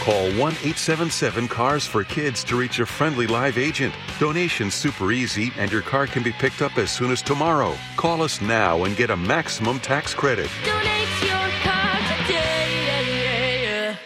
Call 1-877-CARS for Kids to reach a friendly live agent. Donation's super easy, and your car can be picked up as soon as tomorrow. Call us now and get a maximum tax credit. Donate your car today.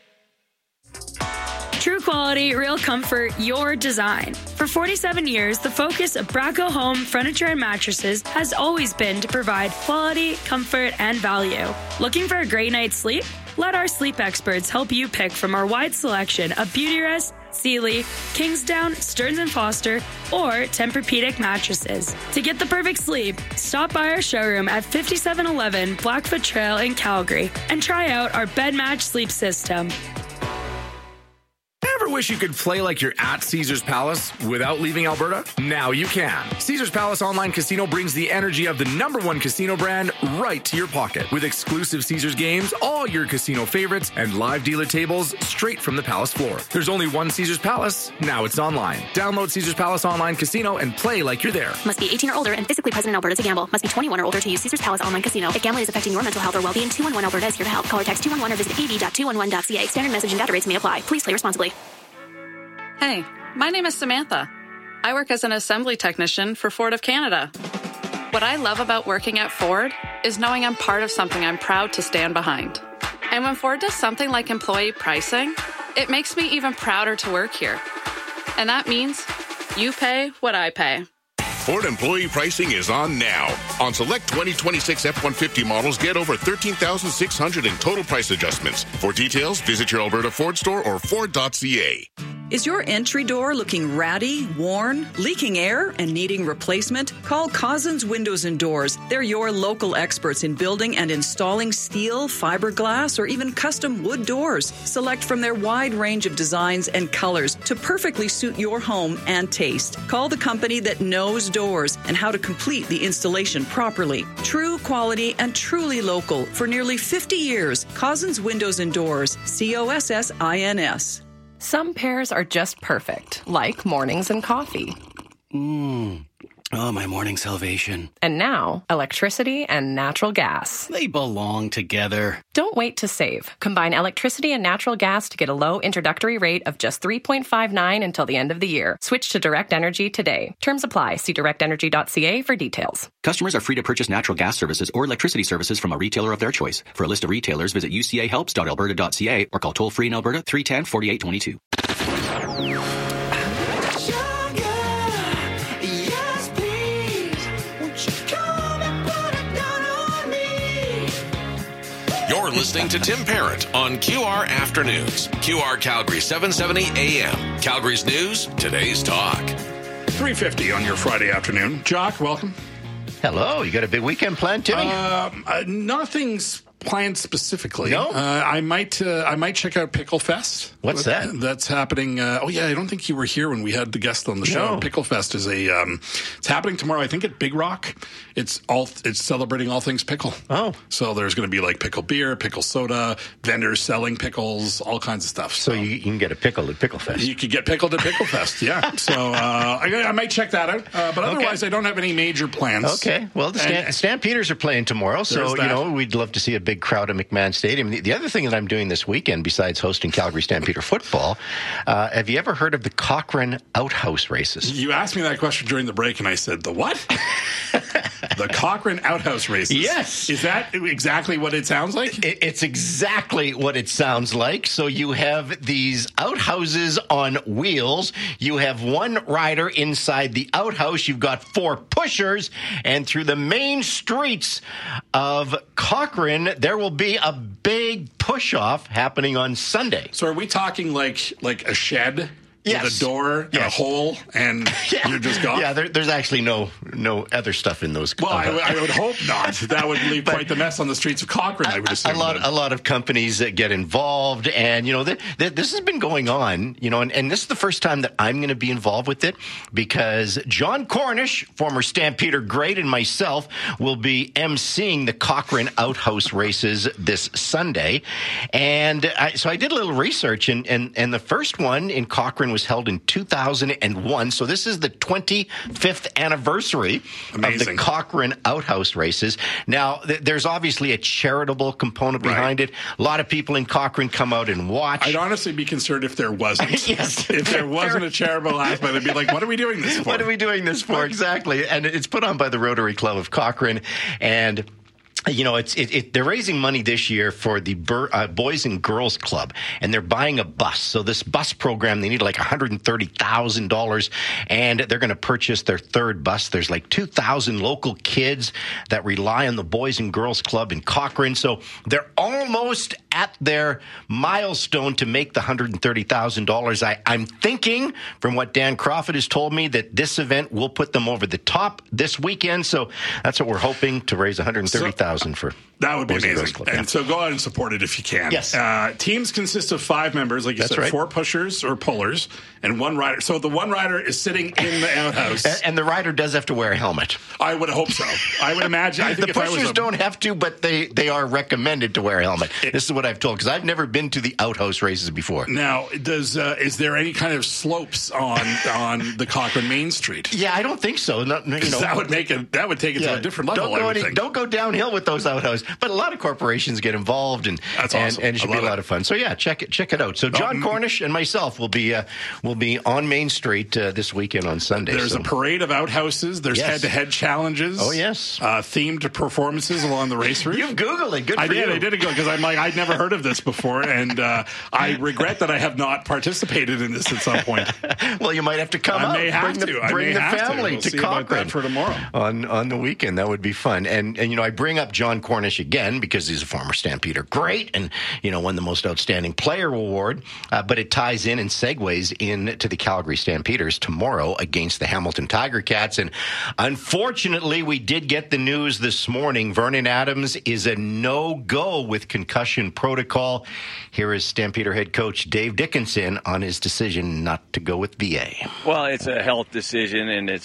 True quality, real comfort, your design. For 47 years, the focus of Braco Home Furniture and Mattresses has always been to provide quality, comfort, and value. Looking for a great night's sleep? Let our sleep experts help you pick from our wide selection of Beautyrest, Sealy, Kingsdown, Stearns & Foster, or Tempur-Pedic mattresses. To get the perfect sleep, stop by our showroom at 5711 Blackfoot Trail in Calgary and try out our bed match sleep system. Ever wish you could play like you're at Caesars Palace without leaving Alberta? Now you can. Caesars Palace Online Casino brings the energy of the #1 casino brand right to your pocket. With exclusive Caesars games, all your casino favorites, and live dealer tables straight from the Palace floor. There's only one Caesars Palace. Now it's online. Download Caesars Palace Online Casino and play like you're there. Must be 18 or older and physically present in Alberta to gamble. Must be 21 or older to use Caesars Palace Online Casino. If gambling is affecting your mental health or well-being, 211 Alberta is here to help. Call or text 211 or visit av.211.ca. Standard message and data rates may apply. Please play responsibly. Hey, my name is Samantha. I work as an assembly technician for Ford of Canada. What I love about working at Ford is knowing I'm part of something I'm proud to stand behind. And when Ford does something like employee pricing, it makes me even prouder to work here. And that means you pay what I pay. Ford employee pricing is on now. On select 2026 F-150 models, get over $13,600 in total price adjustments. For details, visit your Alberta Ford store or Ford.ca. Is your entry door looking ratty, worn, leaking air, and needing replacement? Call Cousins Windows and Doors. They're your local experts in building and installing steel, fiberglass, or even custom wood doors. Select from their wide range of designs and colors to perfectly suit your home and taste. Call the company that knows doors and how to complete the installation properly. True quality and truly local for nearly 50 years. Cousins Windows and Doors. COSSINS. Some pairs are just perfect, like mornings and coffee. Oh, my morning salvation. And now, electricity and natural gas. They belong together. Don't wait to save. Combine electricity and natural gas to get a low introductory rate of just $3.59 until the end of the year. Switch to Direct Energy today. Terms apply. See directenergy.ca for details. Customers are free to purchase natural gas services or electricity services from a retailer of their choice. For a list of retailers, visit ucahelps.alberta.ca or call toll-free in Alberta 310-4822. You're listening to Tim Parent on QR Afternoons. QR Calgary 770 AM. Calgary's news, today's talk. 3:50 on your Friday afternoon. Jock, welcome. Hello. You got a big weekend planned, Timmy? Nothing's planned specifically. No? I might check out Pickle Fest. What's that? That's happening. I don't think you were here when we had the guest on the show. No. Pickle Fest is it's happening tomorrow. I think at Big Rock. It's celebrating all things pickle. Oh, so there's going to be like pickle beer, pickle soda, vendors selling pickles, all kinds of stuff. So you can get a pickle at Pickle Fest. You could get pickled at Pickle Fest. Yeah. So I might check that out. But otherwise, I don't have any major plans. Okay. Well, the Stampeders are playing tomorrow, so we'd love to see a big crowd at McMahon Stadium. The other thing that I'm doing this weekend, besides hosting Calgary Stampeder football, have you ever heard of the Cochrane Outhouse races? You asked me that question during the break, and I said, the what? The Cochrane Outhouse races. Yes. Is that exactly what it sounds like? It's exactly what it sounds like. So you have these outhouses on wheels. You have one rider inside the outhouse. You've got 4 pushers. And through the main streets of Cochrane, there will be a big push-off happening on Sunday. So are we talking like a shed? Yes. With a door and a hole, and you're just gone? Yeah, there's actually no other stuff in those. Well, I would hope not. That would leave quite the mess on the streets of Cochrane, I would assume. A lot of companies that get involved, and, this has been going on, and this is the first time that I'm going to be involved with it, because John Cornish, former Stampeder great, and myself will be emceeing the Cochrane Outhouse races this Sunday. And so I did a little research, and the first one in Cochrane was held in 2001. So this is the 25th anniversary of the Cochrane Outhouse races. Now, there's obviously a charitable component behind it. A lot of people in Cochrane come out and watch. I'd honestly be concerned if there wasn't. Yes. If there wasn't a charitable aspect, I'd be like, what are we doing this for? What are we doing this for? Exactly. And it's put on by the Rotary Club of Cochrane. And you know, they're raising money this year for the Boys and Girls Club, and they're buying a bus. So this bus program, they need like $130,000, and they're going to purchase their third bus. There's like 2,000 local kids that rely on the Boys and Girls Club in Cochrane. So they're almost at their milestone to make the $130,000. I'm thinking, from what Dan Crawford has told me, that this event will put them over the top this weekend. So that's what we're hoping, to raise $130,000 for. That would be Boys amazing. Club, and so go out and support it if you can. Yes. Teams consist of 5 members, like you said, 4 pushers or pullers, and 1 rider. So the 1 rider is sitting in the outhouse. And the rider does have to wear a helmet. I would hope so. I would imagine. I think the pushers don't have to, but they are recommended to wear a helmet. This is what I've told, because I've never been to the outhouse races before. Now, is there any kind of slopes on the Cochrane Main Street? Yeah, I don't think so. That would take it to a different level. Don't go downhill with those outhouses. But a lot of corporations get involved, and that's awesome. And it should be a lot of fun. So yeah, check it out. So John Cornish and myself will be on Main Street this weekend on Sunday. There's a parade of outhouses. There's head-to-head challenges. Oh yes, themed performances along the race route. You've Googled it. Good for you. I did it because I'm like, I'd never heard of this before, and I regret that I have not participated in this at some point. Well, you might have to come I may have to. Bring the family We'll to see about Cochrane that for tomorrow on the weekend. That would be fun. And I bring up John Cornish again because he's a former Stampeder great and won the most outstanding player award. But it ties in and segues into the Calgary Stampeders tomorrow against the Hamilton Tiger Cats. And unfortunately, we did get the news this morning. Vernon Adams is a no-go with concussion protocol. Here is Stampeder head coach Dave Dickinson on his decision not to go with VA. Well, it's a health decision, and it's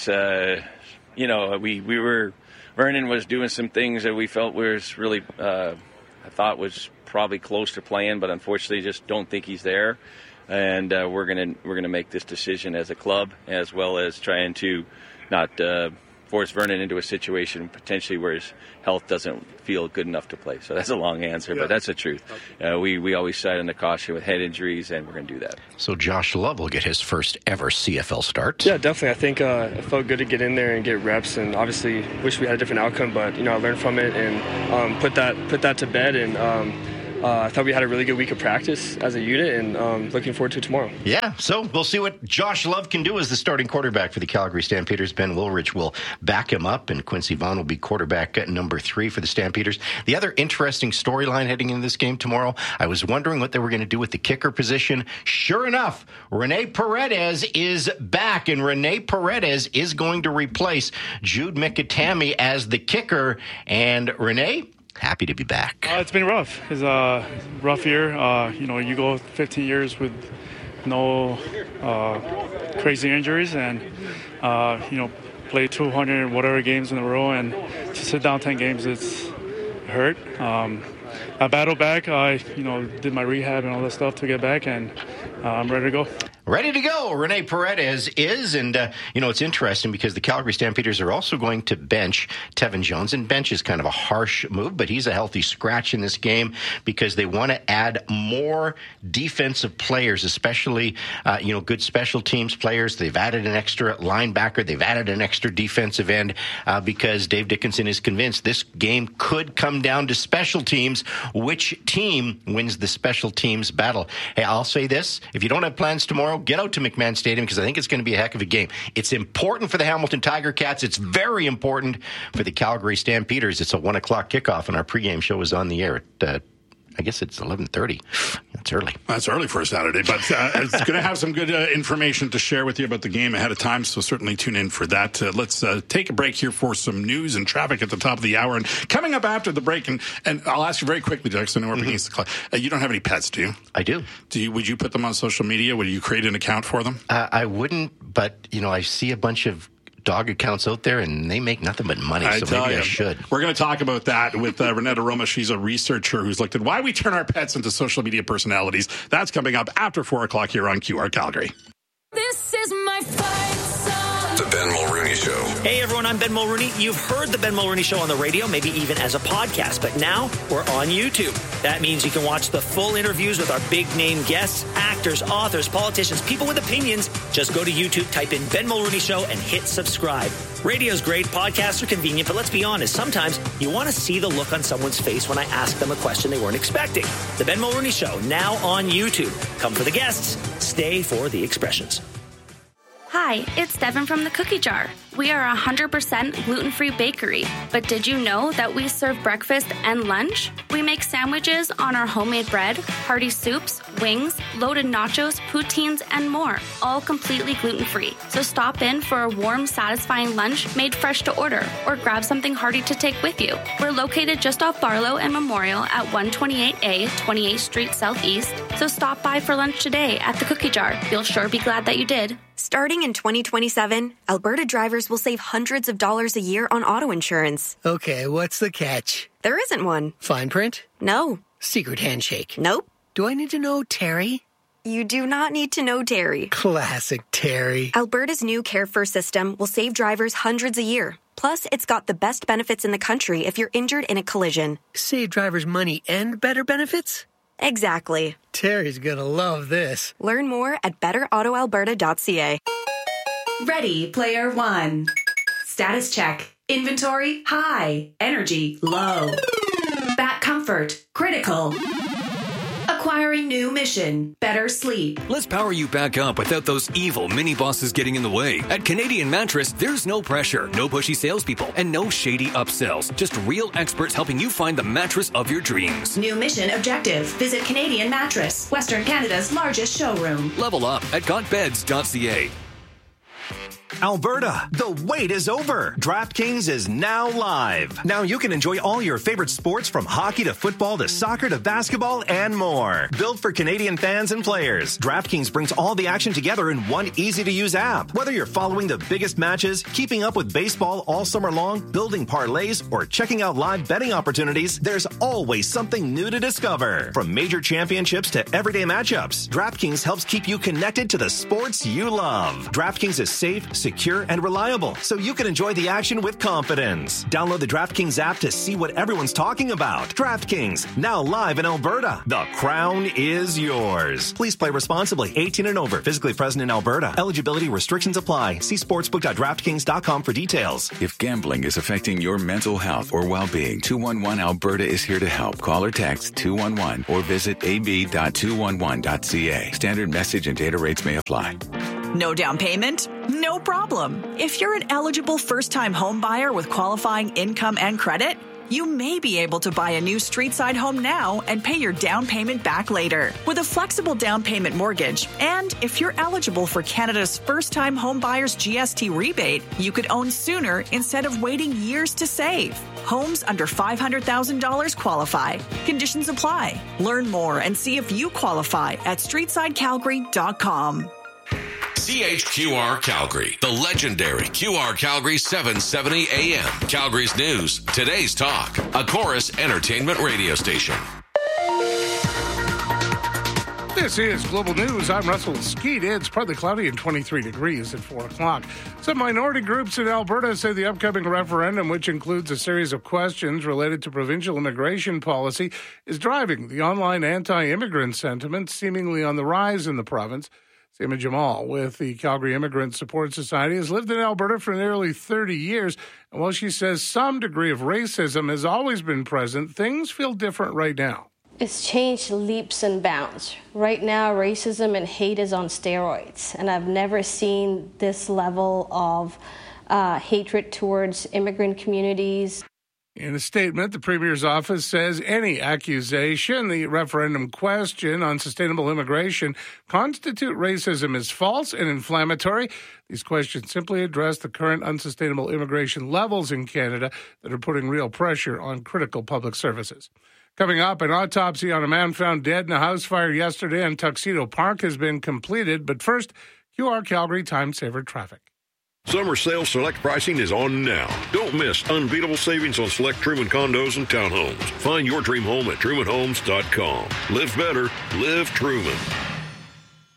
Vernon was doing some things that we felt was really, I thought was probably close to playing, but unfortunately just don't think he's there. And we're gonna make this decision as a club, as well as trying to not force Vernon into a situation potentially where his health doesn't feel good enough to play. So that's a long answer, but that's the truth. We always side on the caution with head injuries, and we're going to do that. So Josh Love will get his first ever CFL start. Yeah, definitely. I think it felt good to get in there and get reps, and obviously wish we had a different outcome, but I learned from it and put that to bed, and I thought we had a really good week of practice as a unit, and looking forward to tomorrow. Yeah, so we'll see what Josh Love can do as the starting quarterback for the Calgary Stampeders. Ben Woolrich will back him up, and Quincy Vaughn will be quarterback at number 3 for the Stampeders. The other interesting storyline heading into this game tomorrow, I was wondering what they were going to do with the kicker position. Sure enough, Rene Paredes is back, and Rene Paredes is going to replace Jude Mikatami as the kicker. And Rene, happy to be back. It's been rough. It's a rough year. You go 15 years with no crazy injuries, and play 200 whatever games in a row, and to sit down 10 games, it's hurt. I battled back. I did my rehab and all that stuff to get back, and I'm ready to go. Ready to go, Rene Paredes is, and it's interesting because the Calgary Stampeders are also going to bench Tevin Jones, and bench is kind of a harsh move, but he's a healthy scratch in this game because they want to add more defensive players, especially good special teams players. They've added an extra linebacker, they've added an extra defensive end because Dave Dickinson is convinced this game could come down to special teams. Which team wins the special teams battle? Hey, I'll say this: if you don't have plans tomorrow, get out to McMahon Stadium because I think it's going to be a heck of a game. It's important for the Hamilton Tiger Cats. It's very important for the Calgary Stampeders. It's a 1 o'clock kickoff, and our pregame show is on the air at I guess it's 11:30. That's early. That's early for a Saturday, but it's going to have some good information to share with you about the game ahead of time, so certainly tune in for that. Let's take a break here for some news and traffic at the top of the hour. And coming up after the break, and I'll ask you very quickly, Jackson, I know we're against the clock. You don't have any pets, do you? I do. Would you put them on social media? Would you create an account for them? I wouldn't, but I see a bunch of dog accounts out there, and they make nothing but money, so maybe I should. We're going to talk about that with Renetta Roma. She's a researcher who's looked at why we turn our pets into social media personalities. That's coming up after 4 o'clock here on QR Calgary. Show. Hey everyone, I'm Ben Mulrooney. You've heard the Ben Mulrooney Show on the radio, maybe even as a podcast, but now we're on YouTube. That means you can watch the full interviews with our big name guests, actors, authors, politicians, people with opinions. Just go to YouTube, type in Ben Mulrooney Show, and hit subscribe. Radio's great, podcasts are convenient, but let's be honest, sometimes you want to see the look on someone's face when I ask them a question they weren't expecting. The Ben Mulrooney Show, now on YouTube. Come for the guests, stay for the expressions. Hi, it's Devin from the Cookie Jar. We are a 100% gluten-free bakery, but did you know that we serve breakfast and lunch? We make sandwiches on our homemade bread, hearty soups, wings, loaded nachos, poutines, and more, all completely gluten-free. So stop in for a warm, satisfying lunch made fresh to order, or grab something hearty to take with you. We're located just off Barlow and Memorial at 128A, 28th Street Southeast, so stop by for lunch today at the Cookie Jar. You'll sure be glad that you did. Starting in 2027, Alberta drivers will save hundreds of dollars a year on auto insurance. Okay, what's the catch? There isn't one. Fine print? No. Secret handshake? Nope. Do I need to know Terry? You do not need to know Terry. Classic Terry. Alberta's new Care First system will save drivers hundreds a year. Plus, it's got the best benefits in the country if you're injured in a collision. Save drivers money and better benefits? Exactly. Terry's gonna love this. Learn more at betterautoalberta.ca. Ready, player one. Status check. Inventory, high. Energy, low. Bat comfort, critical. Acquiring new mission, better sleep. Let's power you back up without those evil mini-bosses getting in the way. At Canadian Mattress, there's no pressure, no pushy salespeople, and no shady upsells. Just real experts helping you find the mattress of your dreams. New mission objective. Visit Canadian Mattress, Western Canada's largest showroom. Level up at gotbeds.ca. Alberta, the wait is over. DraftKings is now live. Now you can enjoy all your favorite sports from hockey to football to soccer to basketball and more. Built for Canadian fans and players, DraftKings brings all the action together in one easy-to-use app. Whether you're following the biggest matches, keeping up with baseball all summer long, building parlays, or checking out live betting opportunities, there's always something new to discover. From major championships to everyday matchups, DraftKings helps keep you connected to the sports you love. DraftKings is safe, secure, and reliable, so you can enjoy the action with confidence. Download the DraftKings app to see what everyone's talking about. DraftKings, now live in Alberta. The crown is yours. Please play responsibly. 18 and over. Physically present in Alberta. Eligibility restrictions apply. See sportsbook.draftkings.com for details. If gambling is affecting your mental health or well-being, 211 Alberta is here to help. Call or text 211 or visit ab.211.ca. Standard message and data rates may apply. No down payment? No problem. If you're an eligible first-time home buyer with qualifying income and credit, you may be able to buy a new street-side home now and pay your down payment back later with a flexible down payment mortgage. And if you're eligible for Canada's first-time home buyers GST rebate, you could own sooner instead of waiting years to save. Homes under $500,000 qualify. Conditions apply. Learn more and see if you qualify at streetsidecalgary.com. CHQR Calgary, the legendary QR Calgary 770 AM. Calgary's news, today's talk, a Chorus Entertainment radio station. This is Global News. I'm Russell Skeet. It's partly cloudy and 23 degrees at 4 o'clock. Some minority groups in Alberta say the upcoming referendum, which includes a series of questions related to provincial immigration policy, is driving the online anti-immigrant sentiment seemingly on the rise in the province. Seema Jamal with the Calgary Immigrant Support Society has lived in Alberta for nearly 30 years. And while she says some degree of racism has always been present, things feel different right now. It's changed leaps and bounds. Right now, racism and hate is on steroids. And I've never seen this level of hatred towards immigrant communities. In a statement, the Premier's office says any accusation, the referendum question on sustainable immigration, constitute racism is false and inflammatory. These questions simply address the current unsustainable immigration levels in Canada that are putting real pressure on critical public services. Coming up, an autopsy on a man found dead in a house fire yesterday in Tuxedo Park has been completed. But first, QR Calgary Time Saver Traffic. Summer sale select pricing is on now. Don't miss unbeatable savings on select Truman condos and townhomes. Find your dream home at trumanhomes.com. Live better, live Truman.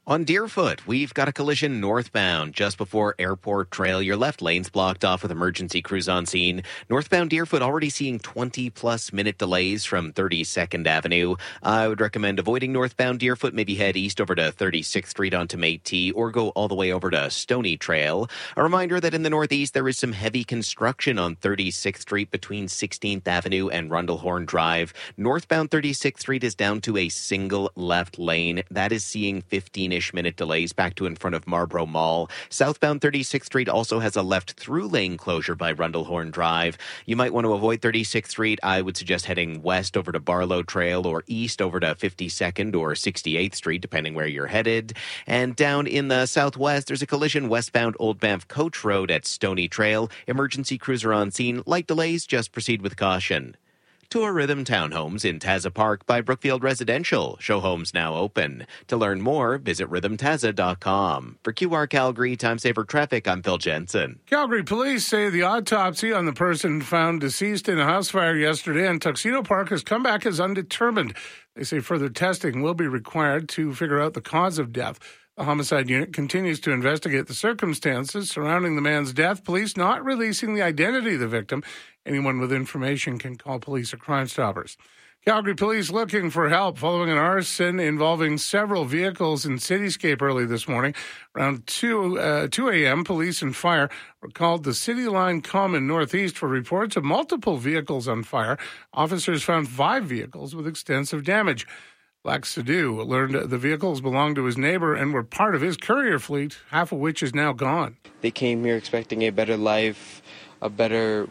On Deerfoot, we've got a collision northbound just before Airport Trail. Your left lane's blocked off with emergency crews on scene. Northbound Deerfoot already seeing 20-plus minute delays from 32nd Avenue. I would recommend avoiding northbound Deerfoot. Maybe head east over to 36th Street onto Métis or go all the way over to Stony Trail. A reminder that in the northeast, there is some heavy construction on 36th Street between 16th Avenue and Rundlehorn Drive. Northbound 36th Street is down to a single left lane. That is seeing 15-ish minute delays back to in front of Marlborough Mall. Southbound 36th Street also has a left through lane closure by Rundlehorn Drive. You might want to avoid 36th Street. I would suggest heading west over to Barlow Trail or east over to 52nd or 68th Street, depending where you're headed. And down in the southwest, there's a collision westbound Old Banff Coach Road at Stony Trail. Emergency crews are on scene. Light delays, just proceed with caution. Tour Rhythm Townhomes in Taza Park by Brookfield Residential. Show homes now open. To learn more, visit rhythmtaza.com. For QR Calgary Time Saver Traffic, I'm Phil Jensen. Calgary police say the autopsy on the person found deceased in a house fire yesterday in Tuxedo Park has come back as undetermined. They say further testing will be required to figure out the cause of death. The homicide unit continues to investigate the circumstances surrounding the man's death. Police not releasing the identity of the victim. Anyone with information can call police or Crime Stoppers. Calgary police looking for help following an arson involving several vehicles in Cityscape early this morning. Around 2 a.m., police and fire were called to City Line Common Northeast for reports of multiple vehicles on fire. Officers found 5 vehicles with extensive damage. Black Sadu learned the vehicles belonged to his neighbor and were part of his courier fleet, half of which is now gone. They came here expecting a better life, a better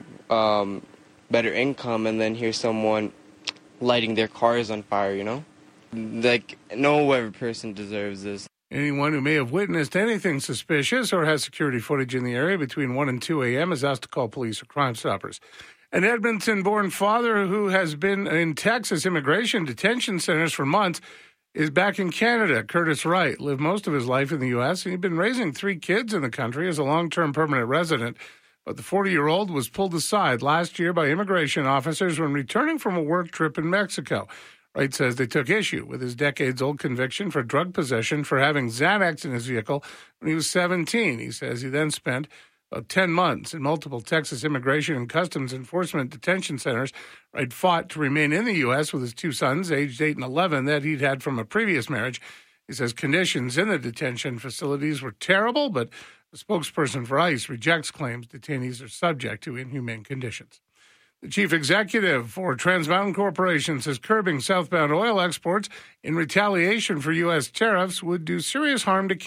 income, and then here's someone lighting their cars on fire, you know? Like, no other person deserves this. Anyone who may have witnessed anything suspicious or has security footage in the area between 1 and 2 a.m. is asked to call police or Crime Stoppers. An Edmonton-born father who has been in Texas immigration detention centers for months is back in Canada. Curtis Wright lived most of his life in the U.S., and he'd been raising 3 kids in the country as a long-term permanent resident. But the 40-year-old was pulled aside last year by immigration officers when returning from a work trip in Mexico. Wright says they took issue with his decades-old conviction for drug possession for having Xanax in his vehicle when he was 17. He says he then spent about 10 months in multiple Texas immigration and customs enforcement detention centers. Wright fought to remain in the U.S. with his 2 sons, aged 8 and 11, that he'd had from a previous marriage. He says conditions in the detention facilities were terrible, but the spokesperson for ICE rejects claims detainees are subject to inhumane conditions. The chief executive for Trans Mountain Corporation says curbing southbound oil exports in retaliation for U.S. tariffs would do serious harm to